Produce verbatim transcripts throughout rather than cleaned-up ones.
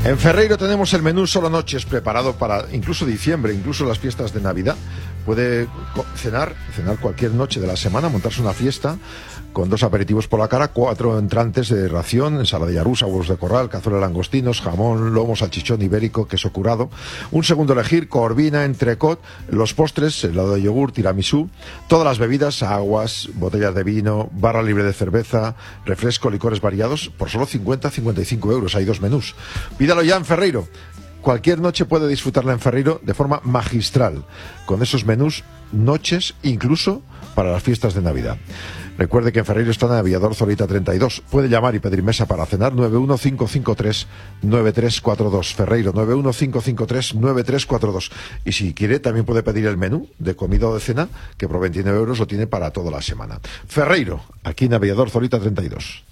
En Ferreiro tenemos el menú solo noches preparado para incluso diciembre, incluso las fiestas de Navidad. Puede cenar, cenar cualquier noche de la semana, montarse una fiesta con dos aperitivos por la cara, cuatro entrantes de ración, ensaladilla rusa, huevos de corral, cazuela de langostinos, jamón, lomo, salchichón ibérico, queso curado. Un segundo elegir, corvina, entrecot, los postres, helado de yogur, tiramisú, todas las bebidas, aguas, botellas de vino, barra libre de cerveza, refresco, licores variados, por solo cincuenta a cincuenta y cinco euros. Hay dos menús. Pídalo ya en Ferreiro. Cualquier noche puede disfrutarla en Ferreiro de forma magistral, con esos menús, noches, incluso para las fiestas de Navidad. Recuerde que en Ferreiro está en Aviador Zorita treinta y dos. Puede llamar y pedir mesa para cenar nueve uno cinco cinco tres nueve tres cuatro dos. Ferreiro nueve uno cinco cinco tres nueve tres cuatro dos. Y si quiere también puede pedir el menú de comida o de cena, que por veintinueve euros lo tiene para toda la semana. Ferreiro, aquí en Aviador Zorita treinta y dos.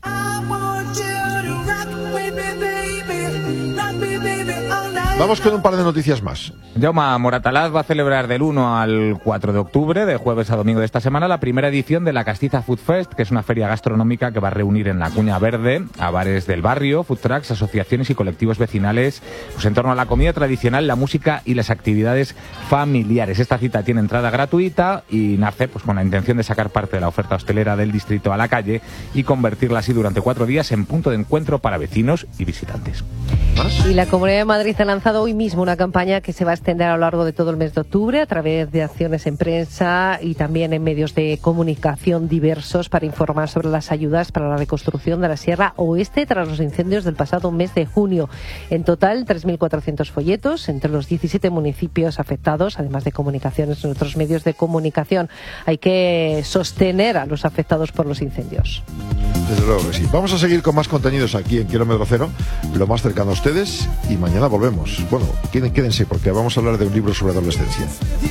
Vamos con un par de noticias más. Jaume, Moratalaz va a celebrar del uno al cuatro de octubre, de jueves a domingo de esta semana, la primera edición de la Castiza Food Fest, que es una feria gastronómica que va a reunir en la Cuña Verde a bares del barrio, food trucks, asociaciones y colectivos vecinales, pues en torno a la comida tradicional, la música y las actividades familiares. Esta cita tiene entrada gratuita y nace pues con la intención de sacar parte de la oferta hostelera del distrito a la calle y convertirla así durante cuatro días en punto de encuentro para vecinos y visitantes. Y la Comunidad de Madrid ha lanzado hoy mismo una campaña que se va a extender a lo largo de todo el mes de octubre a través de acciones en prensa y también en medios de comunicación diversos para informar sobre las ayudas para la reconstrucción de la Sierra Oeste tras los incendios del pasado mes de junio. En total, tres mil cuatrocientos folletos entre los diecisiete municipios afectados, además de comunicaciones en otros medios de comunicación. Hay que sostener a los afectados por los incendios. Desde luego que sí. Vamos a seguir con más contenidos aquí en Kilómetro Cero, lo más cercano a ustedes, y mañana volvemos. Bueno, quédense porque vamos a hablar de un libro sobre adolescencia.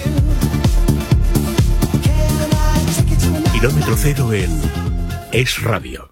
Kilómetro Cero en Es Radio.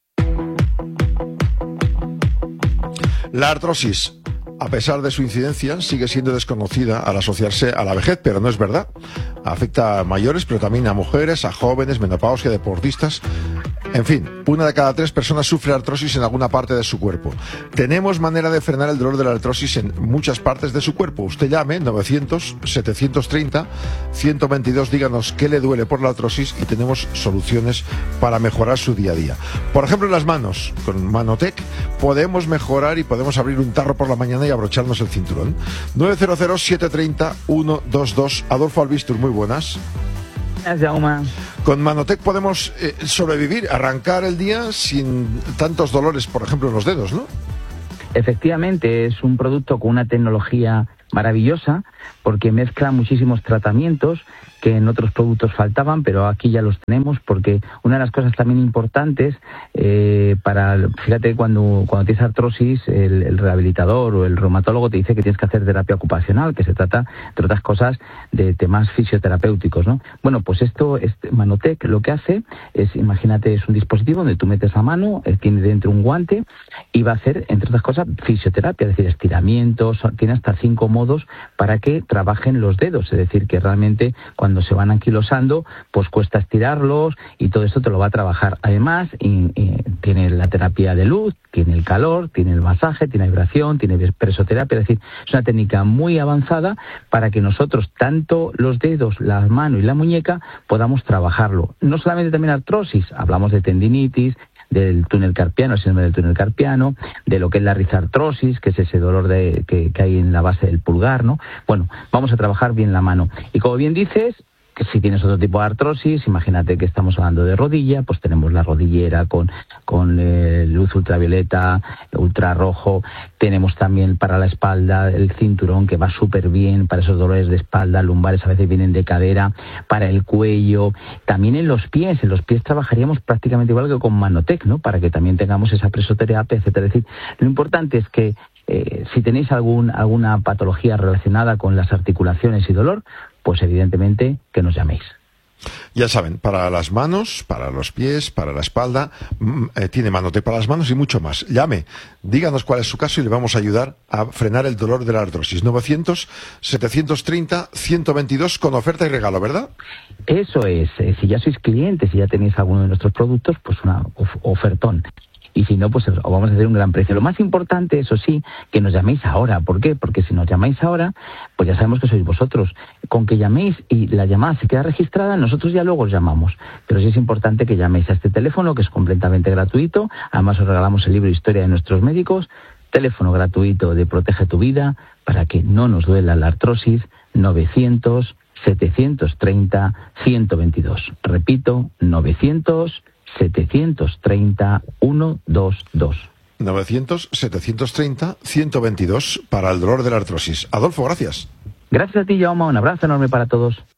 La artrosis, a pesar de su incidencia, sigue siendo desconocida al asociarse a la vejez, pero no es verdad. Afecta a mayores, pero también a mujeres, a jóvenes, menopausia, deportistas. En fin, una de cada tres personas sufre artrosis en alguna parte de su cuerpo. Tenemos manera de frenar el dolor de la artrosis en muchas partes de su cuerpo. Usted llame novecientos setecientos treinta ciento veintidós, díganos qué le duele por la artrosis y tenemos soluciones para mejorar su día a día. Por ejemplo, en las manos, con Manotec podemos mejorar y podemos abrir un tarro por la mañana y abrocharnos el cinturón. nueve cero cero, siete tres cero, uno dos dos. Adolfo Albistur, muy buenas. Con Manotec podemos eh, sobrevivir, arrancar el día sin tantos dolores, por ejemplo, en los dedos, ¿no? Efectivamente, es un producto con una tecnología maravillosa porque mezcla muchísimos tratamientos que en otros productos faltaban, pero aquí ya los tenemos, porque una de las cosas también importantes eh, para, fíjate, cuando, cuando tienes artrosis, el, el rehabilitador o el reumatólogo te dice que tienes que hacer terapia ocupacional, que se trata, entre otras cosas, de temas fisioterapéuticos, ¿no? Bueno, pues esto, este Manotec lo que hace es, imagínate, es un dispositivo donde tú metes la mano, eh, tiene dentro un guante y va a hacer, entre otras cosas, fisioterapia, es decir, estiramientos, tiene hasta cinco modos para que trabajen los dedos, es decir, que realmente cuando se van anquilosando, pues cuesta estirarlos y todo esto te lo va a trabajar. Además, y, y, tiene la terapia de luz, tiene el calor, tiene el masaje, tiene vibración, tiene presoterapia, es decir, es una técnica muy avanzada para que nosotros, tanto los dedos, la mano y la muñeca, podamos trabajarlo. No solamente también artrosis, hablamos de tendinitis, del túnel carpiano, el síndrome del túnel carpiano, de lo que es la rizartrosis, que es ese dolor de, que, que hay en la base del pulgar, ¿no? Bueno, vamos a trabajar bien la mano. Y como bien dices, que si tienes otro tipo de artrosis, imagínate que estamos hablando de rodilla, pues tenemos la rodillera con, con eh, luz ultravioleta, ultrarrojo, tenemos también para la espalda el cinturón que va súper bien para esos dolores de espalda, lumbares a veces vienen de cadera, para el cuello, también en los pies, en los pies trabajaríamos prácticamente igual que con Manotec, ¿no? Para que también tengamos esa presoterapia, etcétera. Es decir, lo importante es que eh, si tenéis algún, alguna patología relacionada con las articulaciones y dolor, pues evidentemente que nos llaméis. Ya saben, para las manos, para los pies, para la espalda, eh, tiene Manotec para las manos y mucho más. Llame, díganos cuál es su caso y le vamos a ayudar a frenar el dolor de la artrosis. novecientos setecientos treinta ciento veintidós con oferta y regalo, ¿verdad? Eso es, eh, si ya sois clientes y ya tenéis alguno de nuestros productos, pues una of- ofertón. y si no, pues os vamos a hacer un gran precio. Lo más importante, eso sí, que nos llaméis ahora. ¿Por qué? Porque si nos llamáis ahora, pues ya sabemos que sois vosotros. Con que llaméis y la llamada se queda registrada, nosotros ya luego os llamamos. Pero sí es importante que llaméis a este teléfono, que es completamente gratuito. Además os regalamos el libro Historia de nuestros médicos. Teléfono gratuito de Protege tu Vida, para que no nos duela la artrosis, novecientos, setecientos treinta, ciento veintidós. Repito, novecientos, setecientos treinta, ciento veintidós. novecientos, setecientos treinta, ciento veintidós para el dolor de la artrosis. Adolfo, gracias. Gracias a ti, Jaume. Un abrazo enorme para todos.